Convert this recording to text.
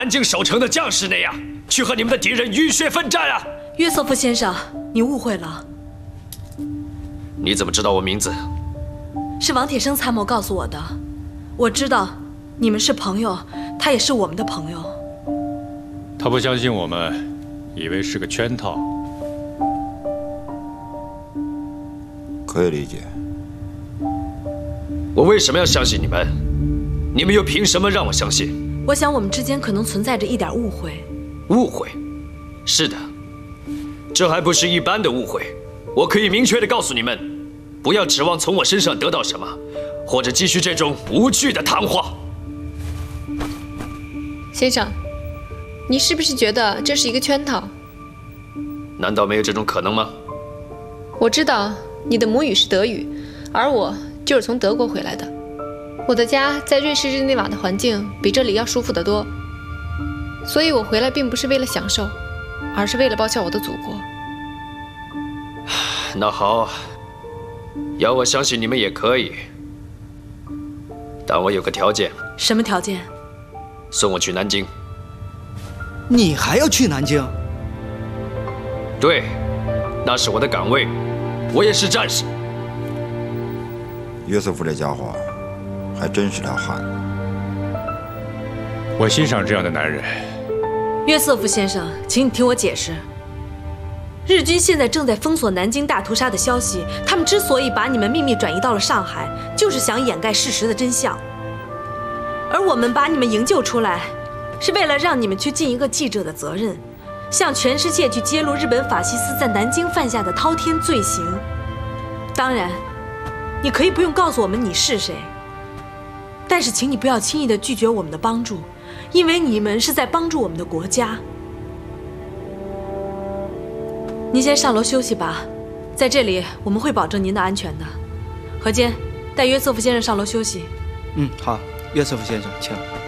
南京守城的将士那样，去和你们的敌人浴血奋战啊！ 约瑟夫先生，你误会了。 你怎么知道我名字？ 是王铁生参谋告诉我的。我知道你们是朋友，他也是我们的朋友。 他不相信我们，以为是个圈套。 可以理解。 我为什么要相信你们？你们又凭什么让我相信？ 我想我们之间可能存在着一点误会。 误会？是的，这还不是一般的误会。我可以明确地告诉你们，不要指望从我身上得到什么，或者继续这种无趣的谈话。 先生，你是不是觉得这是一个圈套？ 难道没有这种可能吗？ 我知道你的母语是德语，而我就是从德国回来的。我的家在瑞士日内瓦的环境比这里要舒服得多，所以我回来并不是为了享受，而是为了报效我的祖国。 那好，要我相信你们也可以，但我有个条件。 什么条件？ 送我去南京。 你还要去南京？ 对，那是我的岗位，我也是战士。 约瑟夫这家伙还真是条汉子。 我欣赏这样的男人。 约瑟夫先生，请你听我解释。日军现在正在封锁南京大屠杀的消息，他们之所以把你们秘密转移到了上海，就是想掩盖事实的真相。而我们把你们营救出来，是为了让你们去尽一个记者的责任，向全世界去揭露日本法西斯在南京犯下的滔天罪行。当然，你可以不用告诉我们你是谁，但是请你不要轻易地拒绝我们的帮助，因为你们是在帮助我们的国家。您先上楼休息吧，在这里我们会保证您的安全的。何坚，带约瑟夫先生上楼休息。 好，约瑟夫先生，请。